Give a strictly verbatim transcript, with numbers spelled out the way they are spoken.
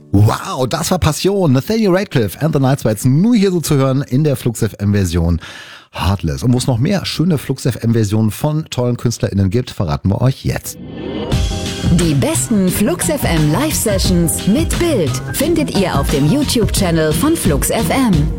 Wow, das war Passion. Nathaniel Ratcliffe and the Night Sweats. Nur hier so zu hören in der Flux F M-Version Heartless. Und wo es noch mehr schöne Flux F M-Versionen von tollen KünstlerInnen gibt, verraten wir euch jetzt. Die besten Flux F M Live-Sessions mit Bild findet ihr auf dem YouTube-Channel von Flux F M.